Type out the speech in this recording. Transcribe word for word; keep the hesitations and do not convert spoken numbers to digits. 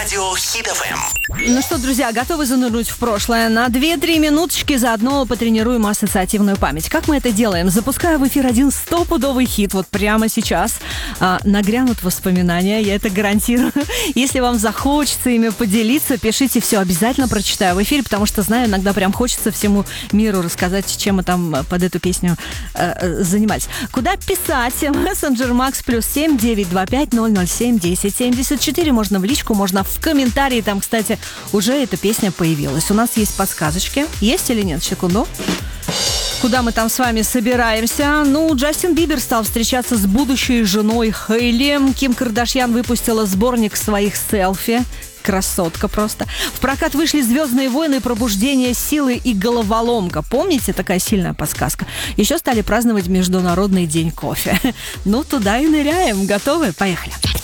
Радио Хит эф эм. Ну что, друзья, готовы занырнуть в прошлое? На две-три минуточки заодно потренируем ассоциативную память. Как мы это делаем? Запускаю в эфир один стопудовый хит вот прямо сейчас. А, нагрянут воспоминания, я это гарантирую. Если вам захочется ими поделиться, пишите, все обязательно прочитаю в эфире, потому что, знаю, иногда прям хочется всему миру рассказать, чем мы там под эту песню э, занимались. Куда писать? Мессенджер Макс плюс семь девять два пять ноль ноль семь десять семьдесят четыре. Можно в личку, можно в комментарии. Там, кстати, уже эта песня появилась. У нас есть подсказочки. Есть или нет? Секунду. Куда мы там с вами собираемся? Ну, Джастин Бибер стал встречаться с будущей женой Хейли. Ким Кардашьян выпустила сборник своих селфи. Красотка просто. В прокат вышли «Звездные войны», «Пробуждение силы» и «Головоломка». Помните, такая сильная подсказка? Еще стали праздновать Международный день кофе. Ну, туда и ныряем. Готовы? Поехали.